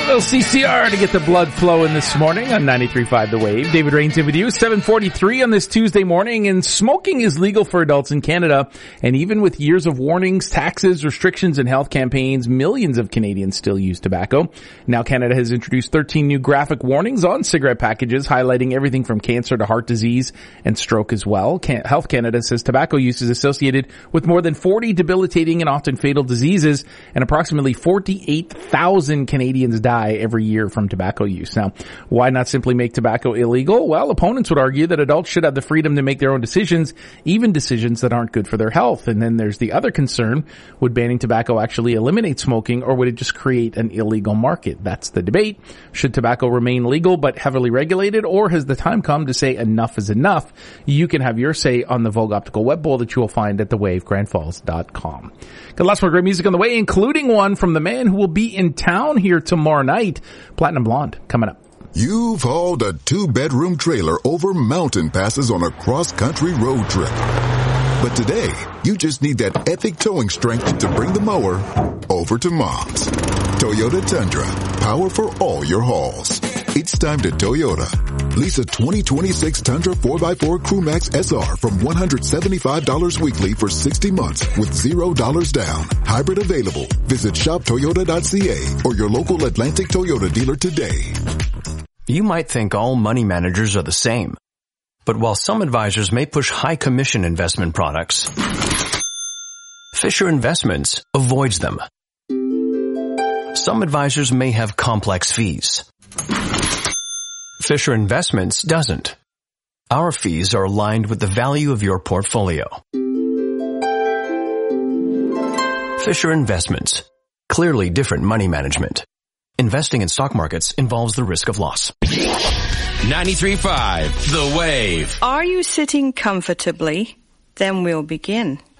little CCR to get the blood flowing this morning on 93.5 The Wave. David Rains in with you, 7:43 on this Tuesday morning, and smoking is legal for adults in Canada. And even with years of warnings, taxes, restrictions, and health campaigns, millions of Canadians still use tobacco. Now Canada has introduced 13 new graphic warnings on cigarette packages, highlighting everything from cancer to heart disease and stroke as well. Health Canada says tobacco use is associated with more than 40 debilitating and often fatal diseases, and approximately 48,000 Canadians die every year from tobacco use. Now, why not simply make tobacco illegal? Well, opponents would argue that adults should have the freedom to make their own decisions, even decisions that aren't good for their health. And then there's the other concern: would banning tobacco actually eliminate smoking, or would it just create an illegal market? That's the debate. Should tobacco remain legal but heavily regulated, or has the time come to say enough is enough? You can have your say on the Vogue Optical Web Poll that you will find at thewavegrandfalls.com. Got lots more great music on the way, including one from the man who will be in town here tomorrow night, Platinum Blonde, coming up. You've hauled a 2-bedroom trailer over mountain passes on a cross-country road trip. But today, you just need that epic towing strength to bring the mower over to Mom's. Toyota Tundra, power for all your hauls. It's time to Toyota. Lease a 2026 Tundra 4x4 CrewMax SR from $175 weekly for 60 months with $0 down. Hybrid available. Visit shoptoyota.ca or your local Atlantic Toyota dealer today. You might think all money managers are the same. But while some advisors may push high commission investment products, Fisher Investments avoids them. Some advisors may have complex fees. Fisher Investments doesn't. Our fees are aligned with the value of your portfolio. Fisher Investments. Clearly different money management. Investing in stock markets involves the risk of loss. 93.5 The Wave. Are you sitting comfortably? Then we'll begin.